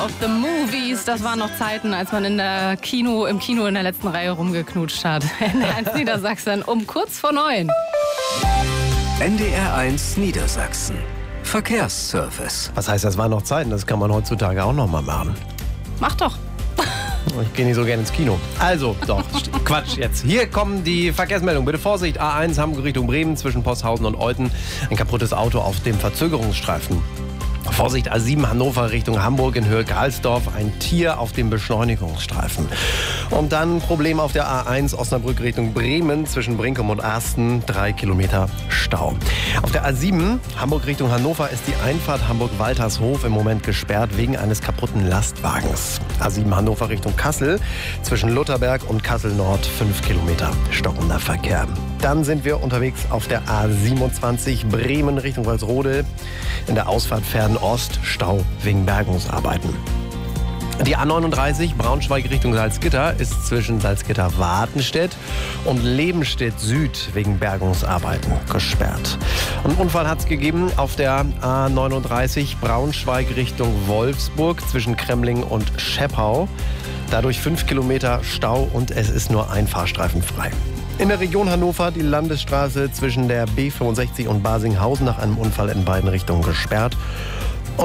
of the Movies. Das waren noch Zeiten, als man im Kino in der letzten Reihe rumgeknutscht hat. NDR1 Niedersachsen um kurz vor 9. NDR1 Niedersachsen. Verkehrsservice. Was heißt, das waren noch Zeiten? Das kann man heutzutage auch noch mal machen. Mach doch. Ich gehe nicht so gerne ins Kino. Also, doch, Quatsch jetzt. Hier kommen die Verkehrsmeldungen. Bitte Vorsicht, A1 Hamburg Richtung Bremen zwischen Posthausen und Olten. Ein kaputtes Auto auf dem Verzögerungsstreifen. Vorsicht, A7 Hannover Richtung Hamburg in Höhe Karlsdorf. Ein Tier auf dem Beschleunigungsstreifen. Und dann Problem auf der A1 Osnabrück Richtung Bremen zwischen Brinkum und Arsten. 3 Kilometer Stau. Auf der A7 Hamburg Richtung Hannover ist die Einfahrt Hamburg-Waltershof im Moment gesperrt wegen eines kaputten Lastwagens. A7 Hannover Richtung Kassel zwischen Lutherberg und Kassel-Nord 5 Kilometer stockender Verkehr. Dann sind wir unterwegs auf der A27 Bremen Richtung Walsrode. In der Ausfahrt Verden-Ost Stau wegen Bergungsarbeiten. Die A39 Braunschweig Richtung Salzgitter ist zwischen Salzgitter-Wartenstedt und Lebenstedt Süd wegen Bergungsarbeiten gesperrt. Einen Unfall hat es gegeben auf der A39 Braunschweig Richtung Wolfsburg zwischen Kremling und Scheppau. Dadurch 5 Kilometer Stau und es ist nur ein Fahrstreifen frei. In der Region Hannover die Landesstraße zwischen der B65 und Basinghausen nach einem Unfall in beiden Richtungen gesperrt.